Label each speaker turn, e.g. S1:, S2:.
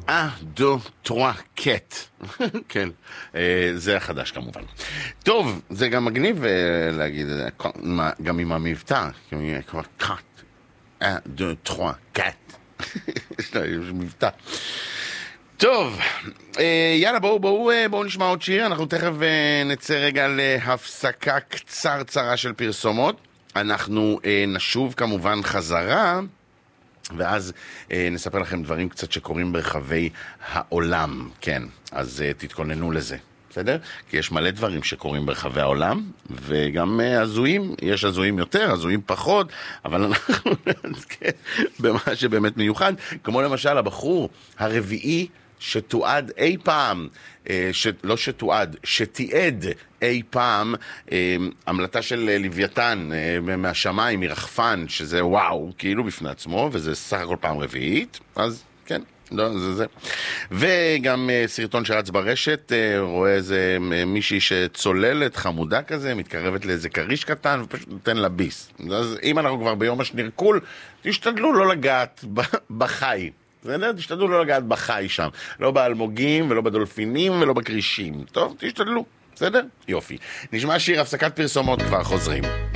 S1: deux, trois, quatre. כן, זה החדש כמובן. טוב, זה גם מגניב להגיד את זה, גם עם המבטא, כבר קאט. deux, trois, quatre. יש מבטא. טוב, יאללה, בואו נשמע עוד שיר. אנחנו תכף נצא רגע להפסקה קצרה של פרסומות. אנחנו נשוב כמובן חזרה, ואז נספר לכם דברים קצת שקורים ברחבי העולם. כן, אז תתכוננו לזה, בסדר? כי יש מלא דברים שקורים ברחבי העולם, וגם הזויים, יש הזויים יותר, הזויים פחות, אבל אנחנו נתקן במה שבאמת מיוחד, כמו למשל הבחור הרביעי שתועד אי פעם, לא שתועד, שתיעד אי פעם המלטה של לוויתן מהשמיים, מרחפן, שזה וואו, כאילו בפני עצמו, וזה סך הכל פעם רביעית, אז כן. לא, זה. וגם סרטון שרץ ברשת, רואה איזה מישהי שצוללת, חמודה כזה, מתקרבת לאיזה קריש קטן ופשוט נותן לה ביס. אז אם אנחנו כבר ביום השנרקול, תשתדלו לא לגעת בחי. תשתדלו לא לגעת בחי שם. לא באלמוגים ולא בדולפינים ולא בקרישים. טוב, תשתדלו. בסדר? יופי. נשמע שיר הפסקת פרסומות, כבר חוזרים.